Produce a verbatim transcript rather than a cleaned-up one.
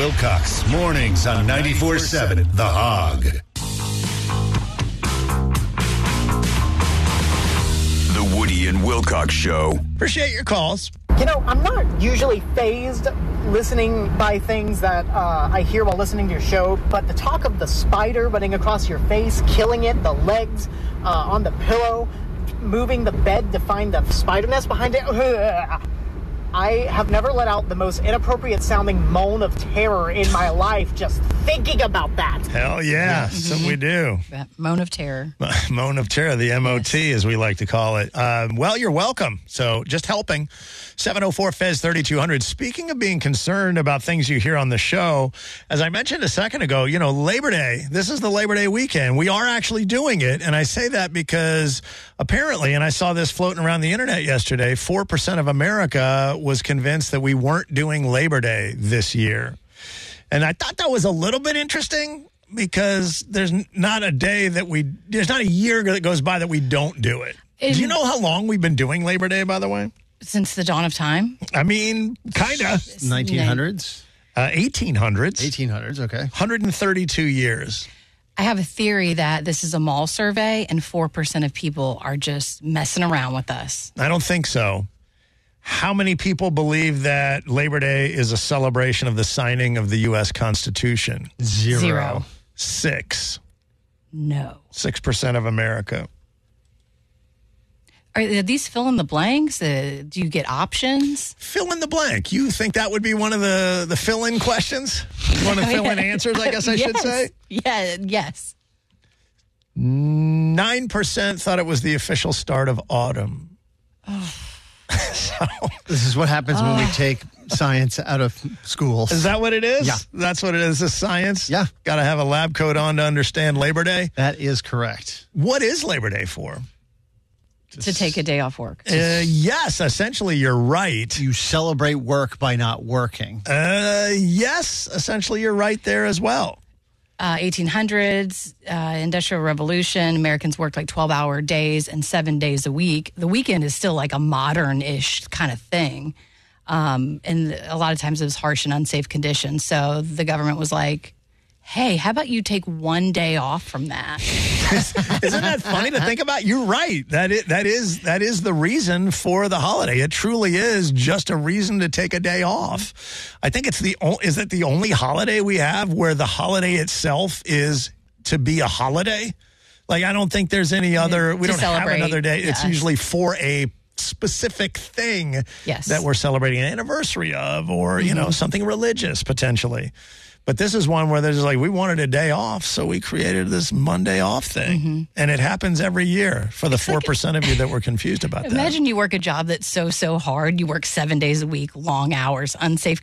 Wilcox, mornings on ninety-four seven The Hog. The Woody and Wilcox Show. Appreciate your calls. You know, I'm not usually fazed listening by things that uh, I hear while listening to your show, but the talk of the spider running across your face, killing it, the legs uh, on the pillow, moving the bed to find the spider nest behind it. I have never let out the most inappropriate sounding moan of terror in my life just thinking about that. Hell yeah, Mm-hmm. so we do. That moan of terror. Moan of terror, the M O T, Yes. as we like to call it. Uh, well, you're welcome. So just helping. seven oh four F E Z thirty-two hundred. Speaking of being concerned about things you hear on the show, as I mentioned a second ago, you know, Labor Day, this is the Labor Day weekend. We are actually doing it. And I say that because apparently, and I saw this floating around the internet yesterday, four percent of America was convinced that we weren't doing Labor Day this year. And I thought that was a little bit interesting because there's not a day that we, there's not a year that goes by that we don't do it. In- do you know how long we've been doing Labor Day, by the way? Since the dawn of time? I mean, kind of. nineteen hundreds? Uh, eighteen hundreds. eighteen hundreds, okay. one hundred thirty-two years. I have a theory that this is a mall survey and four percent of people are just messing around with us. I don't think so. How many people believe that Labor Day is a celebration of the signing of the U S Constitution? Zero. Zero. Six. No. Six percent of America. Are these fill in the blanks? Uh, do you get options? Fill in the blank. You think that would be one of the, the fill-in questions? One of the fill-in answers, I guess I should Yes. say? Yeah, yes. Nine percent thought it was the official start of autumn. So, This is what happens when we take science out of schools. is that what it is? Yeah. That's what it is, this science? Yeah. Got to have a lab coat on to understand Labor Day. That is correct. What is Labor Day for? To take a day off work. Uh, yes, essentially, you're right. You celebrate work by not working. Uh, yes, essentially, you're right there as well. Uh, eighteen hundreds, uh, Industrial Revolution, Americans worked like twelve-hour days and seven days a week. The weekend is still like a modern-ish kind of thing. Um, and a lot of times it was harsh and unsafe conditions. So the government was like, hey, how about you take one day off from that? Isn't that funny to think about? You're right. That is, that is that is the reason for the holiday. It truly is just a reason to take a day off. I think it's the o- is it the only holiday we have where the holiday itself is to be a holiday? Like, I don't think there's any other. We To don't have celebrate, another day. It's yes. usually for a specific thing Yes. that we're celebrating an anniversary of, or you know, something religious potentially. But this is one where there's like, we wanted a day off, so we created this Monday off thing. Mm-hmm. And it happens every year for the four percent of you that were confused about that. Imagine you work a job that's so, so hard. You work seven days a week, long hours, unsafe